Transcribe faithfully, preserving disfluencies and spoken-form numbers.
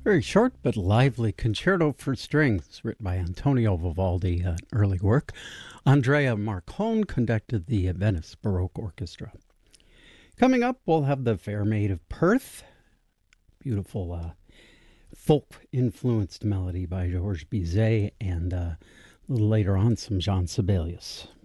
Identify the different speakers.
Speaker 1: Very short but lively concerto for strings, written by Antonio Vivaldi, an early work. Andrea Marcone conducted the Venice Baroque Orchestra. Coming up, we'll have the Fair Maid of Perth, beautiful uh, folk-influenced melody by Georges Bizet, and uh, a little later on, some Jean Sibelius.